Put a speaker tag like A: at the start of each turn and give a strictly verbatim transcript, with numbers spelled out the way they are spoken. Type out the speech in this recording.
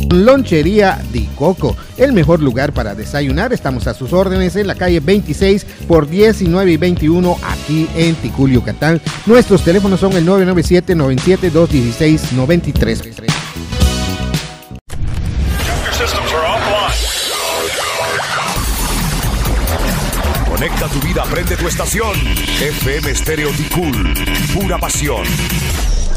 A: Lonchería Di Coco, el mejor lugar para desayunar. Estamos a sus órdenes en la calle veintiséis por diecinueve y veintiuno aquí en Ticul, Yucatán. Nuestros teléfonos son el nueve nueve siete, nueve siete dos, uno seis nueve tres.
B: Conecta tu vida, prende tu estación. F M Estéreo Ticul, pura pasión.